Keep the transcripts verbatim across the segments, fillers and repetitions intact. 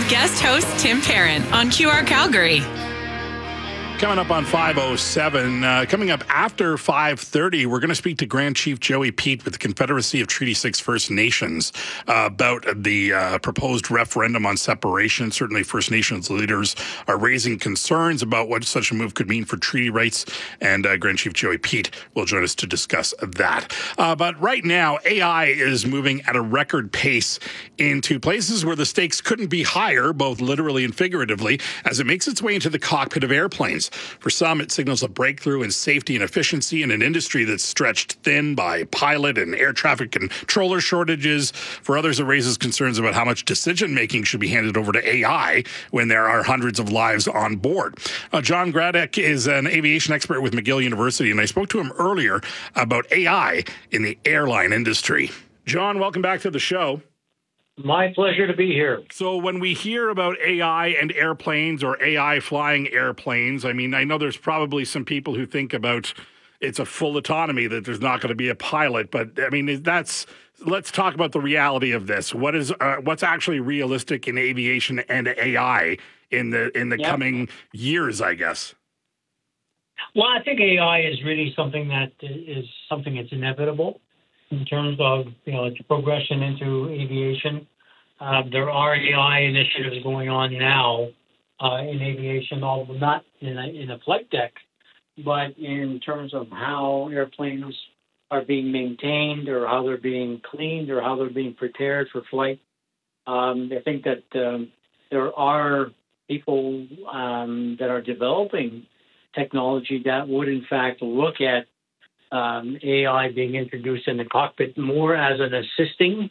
with guest host Tim Parent on Q R Calgary. Coming up on five oh seven, uh, coming up after five thirty, we're going to speak to Grand Chief Joey Peet with the Confederacy of Treaty six First Nations uh, about the uh, proposed referendum on separation. Certainly First Nations leaders are raising concerns about what such a move could mean for treaty rights, and uh, Grand Chief Joey Peet will join us to discuss that. Uh, but right now, A I is moving at a record pace into places where the stakes couldn't be higher, both literally and figuratively, as it makes its way into the cockpit of airplanes. For some, it signals a breakthrough in safety and efficiency in an industry that's stretched thin by pilot and air traffic controller shortages. For others, it raises concerns about how much decision-making should be handed over to A I when there are hundreds of lives on board. Uh, John Gradek is an aviation expert with McGill University, and I spoke to him earlier about A I in the airline industry. John, welcome back to the show. My pleasure to be here. So when we hear about A I and airplanes or A I flying airplanes, I mean, I know there's probably some people who think about it's a full autonomy, that there's not going to be a pilot. But, I mean, that's let's talk about the reality of this. What is uh, what's actually realistic in aviation and A I in the in the yep. coming years, I guess? Well, I think A I is really something that is something that's inevitable. In terms of, you know, its progression into aviation. Uh, there are A I initiatives going on now uh, in aviation, although not in a, in a flight deck, but in terms of how airplanes are being maintained or how they're being cleaned or how they're being prepared for flight. Um, I think that um, there are people um, that are developing technology that would, in fact, look at Um, A I being introduced in the cockpit more as an assisting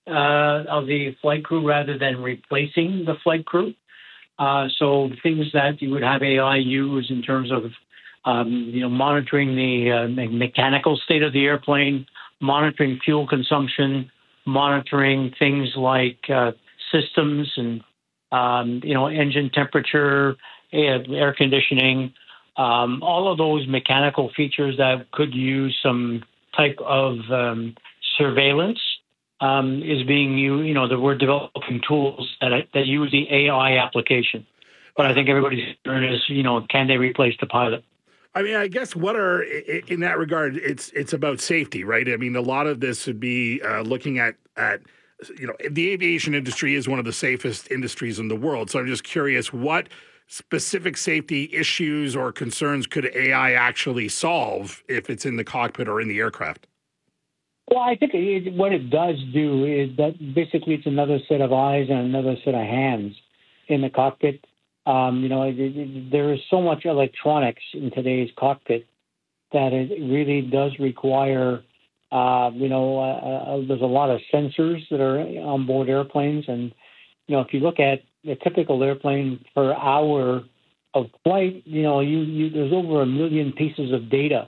uh, of the flight crew rather than replacing the flight crew. Uh, so things that you would have A I use in terms of, um, you know, monitoring the uh, mechanical state of the airplane, monitoring fuel consumption, monitoring things like uh, systems and, um, you know, engine temperature, air, air conditioning. Um, all of those mechanical features that could use some type of um, surveillance um, is being used. You know, that we're developing tools that that use the A I application. But I think everybody's concern is, you know, can they replace the pilot? I mean, I guess what are in that regard, it's it's about safety, right? I mean, a lot of this would be uh, looking at at you know, the aviation industry is one of the safest industries in the world. So I'm just curious, what specific safety issues or concerns could A I actually solve if it's in the cockpit or in the aircraft? Well, I think it, what it does do is that basically it's another set of eyes and another set of hands in the cockpit. Um, you know, it, it, there is so much electronics in today's cockpit that it really does require, uh, you know, uh, uh, there's a lot of sensors that are on board airplanes. And, you know, if you look at a typical airplane per hour of flight, you know, you, you there's over a million pieces of data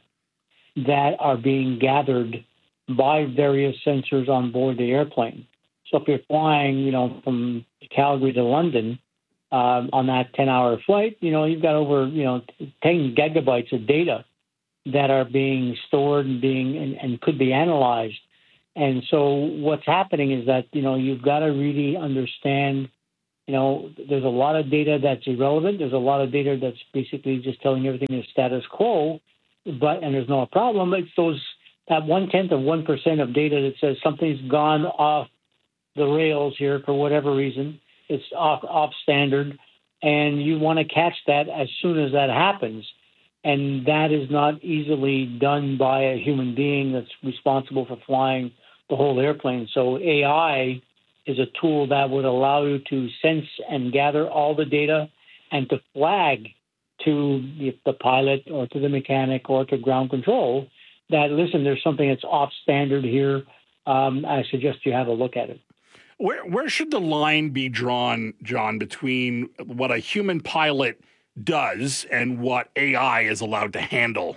that are being gathered by various sensors on board the airplane. So if you're flying, you know, from Calgary to London um, on that ten-hour flight, you know, you've got over, you know, ten gigabytes of data that are being stored and being and, and could be analyzed. And so what's happening is that, you know, you've got to really understand. You know, there's a lot of data that's irrelevant. There's a lot of data that's basically just telling everything is status quo, but and there's no problem. It's those that one tenth of one percent of data that says something's gone off the rails here for whatever reason. It's off off standard, and you want to catch that as soon as that happens. And that is not easily done by a human being that's responsible for flying the whole airplane. So A I is a tool that would allow you to sense and gather all the data and to flag to the, the pilot or to the mechanic or to ground control that, listen, there's something that's off standard here. Um, I suggest you have a look at it. Where where should the line be drawn, John, between what a human pilot does and what A I is allowed to handle?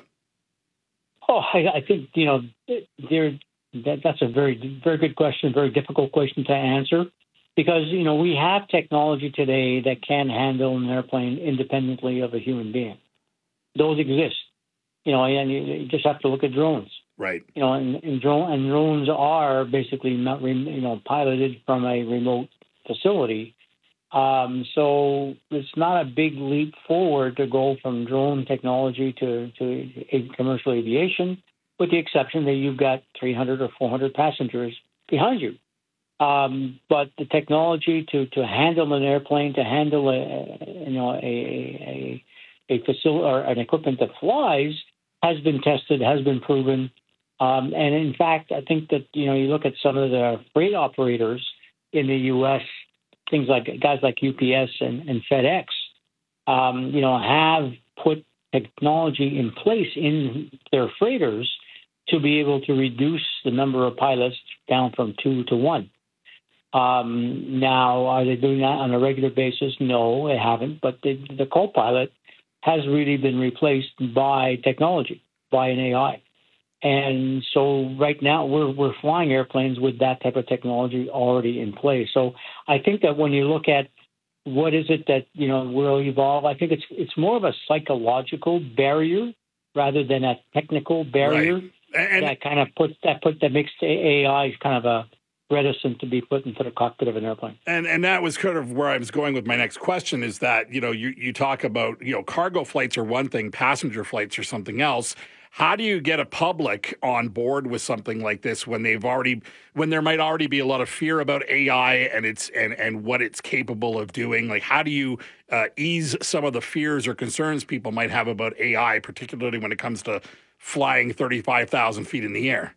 Oh, I, I think, you know, there. That, that's a very, very good question, very difficult question to answer, because, you know, we have technology today that can handle an airplane independently of a human being. Those exist, you know, and you just have to look at drones. Right. You know, and, and, drone, and drones are basically not, you know, piloted from a remote facility. Um, so it's not a big leap forward to go from drone technology to, to commercial aviation, with the exception that you've got three hundred or four hundred passengers behind you. Um, but the technology to, to handle an airplane, to handle a, you know, a, a, a facility or an equipment that flies has been tested, has been proven. Um, and in fact, I think that, you know, you look at some of the freight operators in the U S, things like guys like U P S and, and FedEx, um, you know, have put technology in place in their freighters to be able to reduce the number of pilots down from two to one. Um, now, are they doing that on a regular basis? No, they haven't. But the, the co-pilot has really been replaced by technology, by an A I. And so right now we're we're flying airplanes with that type of technology already in place. So I think that when you look at what is it that, you know, will evolve, I think it's it's more of a psychological barrier rather than a technical barrier. Right. And that kind of puts that put that makes the A I kind of a reticent to be put into the cockpit of an airplane. And and that was kind of where I was going with my next question, is that, you know, you, you talk about, you know, cargo flights are one thing, passenger flights are something else. How do you get a public on board with something like this when they've already, when there might already be a lot of fear about A I and its and, and what it's capable of doing? Like, how do you uh, ease some of the fears or concerns people might have about A I, particularly when it comes to flying thirty-five thousand feet in the air?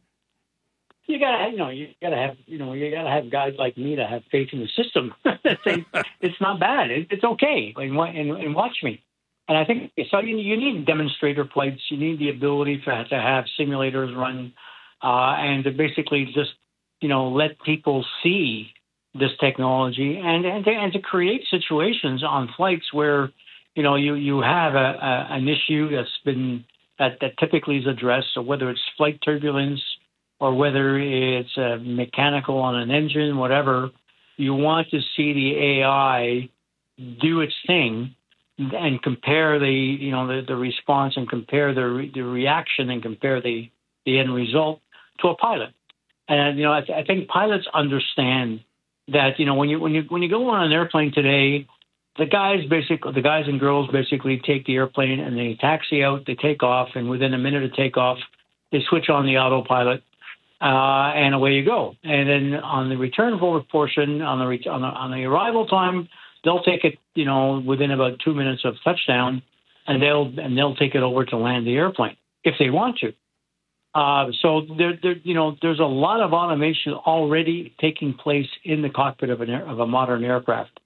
You gotta, you know, you gotta have, you know, you gotta have guys like me that have faith in the system. Say, it's not bad. It, it's okay. And, and, and watch me. And I think so. You, you need demonstrator flights. You need the ability to, to have simulators run, uh, and to basically just, you know, let people see this technology, and and to, and to create situations on flights where, you know, you you have a, a an issue that's been that that typically is addressed. So whether it's flight turbulence, or whether it's uh, mechanical on an engine, whatever, you want to see the A I do its thing and compare the, you know, the, the response and compare the re- the reaction and compare the, the end result to a pilot. And, you know, I, th- I think pilots understand that, you know, when you when you when you go on an airplane today, the guys basically the guys and girls basically take the airplane and they taxi out, they take off, and within a minute of takeoff, they switch on the autopilot. Uh, and away you go. And then on the return forward portion, on the, re- on the on the arrival time, they'll take it, you know, within about two minutes of touchdown, and they'll and they'll take it over to land the airplane if they want to. Uh, so there, there, you know, there's a lot of automation already taking place in the cockpit of an air, of a modern aircraft.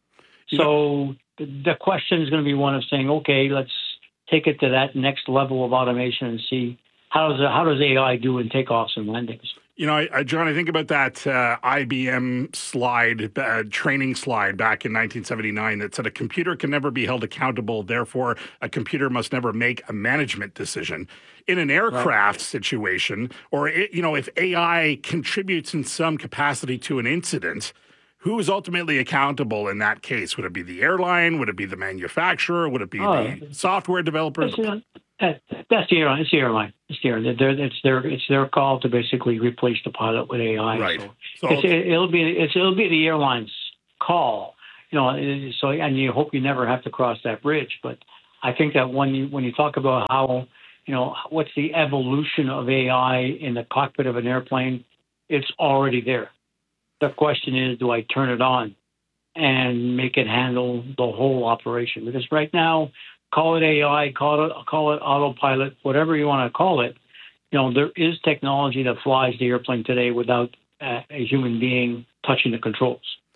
So the, the question is going to be one of saying, okay, let's take it to that next level of automation and see how does how does A I do in takeoffs and landings. You know, I, I, John, I think about that uh, I B M slide, uh, training slide back in nineteen seventy-nine that said a computer can never be held accountable. Therefore, a computer must never make a management decision. In an aircraft right. situation, or, it, you know, if A I contributes in some capacity to an incident, who is ultimately accountable in that case? Would it be the airline? Would it be the manufacturer? Would it be oh, the software developer? That's the airline. It's the airline. It's the airline. They're, it's their it's their call to basically replace the pilot with A I. Right. So, so it's, it, it'll be it's, it'll be the airline's call. You know. So and you hope you never have to cross that bridge. But I think that when you when you talk about how, you know, what's the evolution of A I in the cockpit of an airplane, it's already there. The question is, do I turn it on and make it handle the whole operation? Because right now, call it A I, call it call it autopilot, whatever you want to call it. You know, there is technology that flies the airplane today without uh, a human being touching the controls,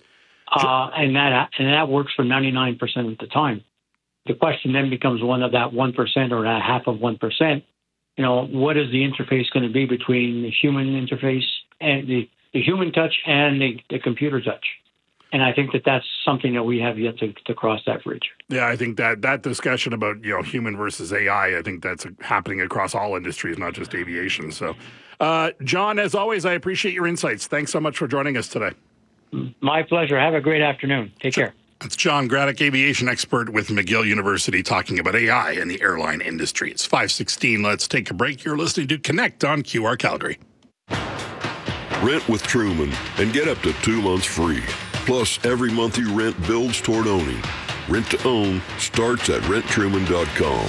uh, and that and that works for ninety-nine percent of the time. The question then becomes one of that one percent or that half of one percent. You know, what is the interface going to be between the human interface and the, the human touch and the, the computer touch? And I think that that's something that we have yet to, to cross that bridge. Yeah, I think that that discussion about, you know, human versus A I, I think that's happening across all industries, not just aviation. So, uh, John, as always, I appreciate your insights. Thanks so much for joining us today. My pleasure. Have a great afternoon. Take care. It's John Graddick, aviation expert with McGill University, talking about A I and the airline industry. It's five sixteen. Let's take a break. You're listening to Connect on Q R Calgary. Rent with Truman and get up to two months free. Plus, every month you rent builds toward owning. Rent to own starts at rent truman dot com.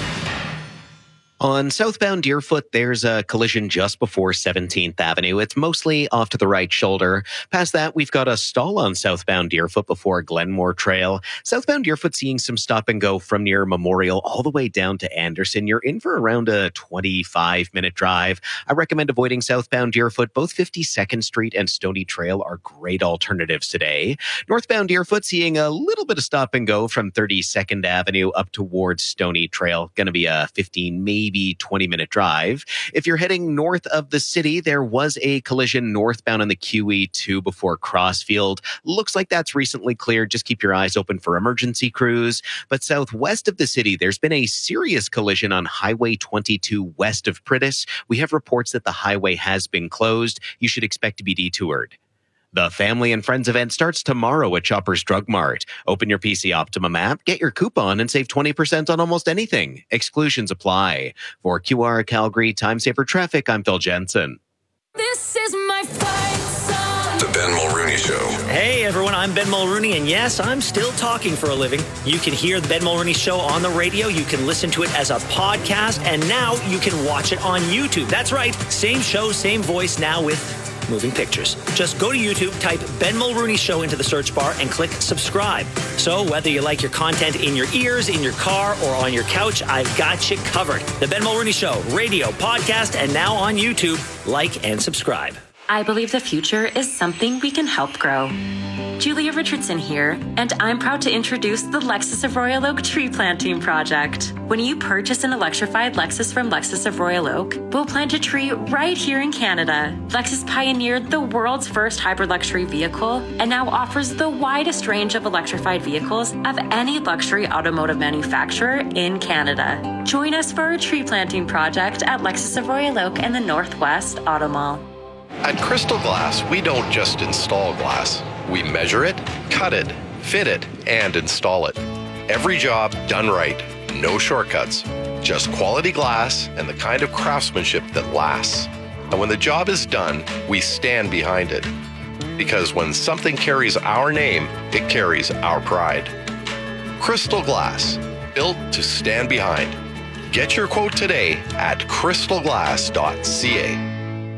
On southbound Deerfoot, there's a collision just before seventeenth Avenue. It's mostly off to the right shoulder. Past that, we've got a stall on southbound Deerfoot before Glenmore Trail. Southbound Deerfoot seeing some stop and go from near Memorial all the way down to Anderson. You're in for around a twenty-five minute drive. I recommend avoiding southbound Deerfoot. Both fifty-second Street and Stony Trail are great alternatives today. Northbound Deerfoot seeing a little bit of stop and go from thirty-second Avenue up towards Stony Trail. Going to be a fifteen, maybe maybe twenty minute drive. If you're heading north of the city, there was a collision northbound on the Q E two before Crossfield. Looks like that's recently cleared. Just keep your eyes open for emergency crews. But southwest of the city, there's been a serious collision on Highway twenty-two west of Pritis. We have reports that the highway has been closed. You should expect to be detoured. The Family and Friends event starts tomorrow at Shoppers Drug Mart. Open your P C Optimum app, get your coupon, and save twenty percent on almost anything. Exclusions apply. For Q R Calgary Time Saver Traffic, I'm Phil Jensen. This is my fight song. The Ben Mulrooney Show. Hey everyone, I'm Ben Mulrooney, and yes, I'm still talking for a living. You can hear the Ben Mulrooney Show on the radio, you can listen to it as a podcast, and now you can watch it on YouTube. That's right, same show, same voice, now with moving pictures. Just go to YouTube, type Ben Mulrooney Show into the search bar, and click subscribe. So whether you like your content in your ears, in your car, or on your couch, I've got you covered. The Ben Mulrooney Show, radio, podcast, and now on YouTube. Like and subscribe. I believe the future is something we can help grow. Julia Richardson here, and I'm proud to introduce the Lexus of Royal Oak Tree Planting Project. When you purchase an electrified Lexus from Lexus of Royal Oak, we'll plant a tree right here in Canada. Lexus pioneered the world's first hybrid luxury vehicle and now offers the widest range of electrified vehicles of any luxury automotive manufacturer in Canada. Join us for our tree planting project at Lexus of Royal Oak and the Northwest Auto Mall. At Crystal Glass, we don't just install glass. We measure it, cut it, fit it, and install it. Every job done right. No shortcuts. Just quality glass and the kind of craftsmanship that lasts. And when the job is done, we stand behind it. Because when something carries our name, it carries our pride. Crystal Glass, built to stand behind. Get your quote today at crystal glass dot c a.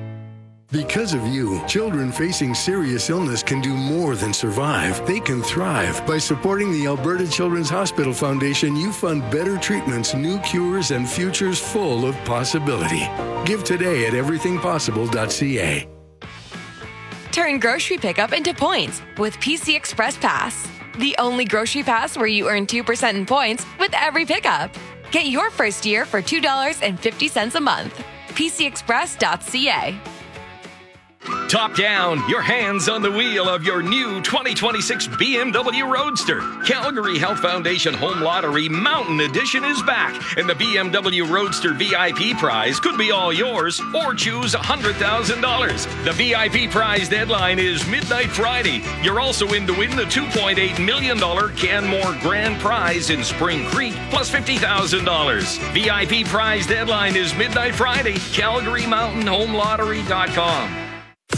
Because of you, children facing serious illness can do more than survive. They can thrive. By supporting the Alberta Children's Hospital Foundation, you fund better treatments, new cures, and futures full of possibility. Give today at everything possible dot c a. Turn grocery pickup into points with P C Express Pass. The only grocery pass where you earn two percent in points with every pickup. Get your first year for two dollars and fifty cents a month. P C Express dot c a. Top down, your hands on the wheel of your new twenty twenty-six B M W Roadster. Calgary Health Foundation Home Lottery Mountain Edition is back, and the B M W Roadster V I P prize could be all yours, or choose one hundred thousand dollars. The V I P prize deadline is midnight Friday. You're also in to win the two point eight million dollars Canmore Grand Prize in Spring Creek, plus fifty thousand dollars. V I P prize deadline is midnight Friday. Calgary Mountain Home Lottery dot com.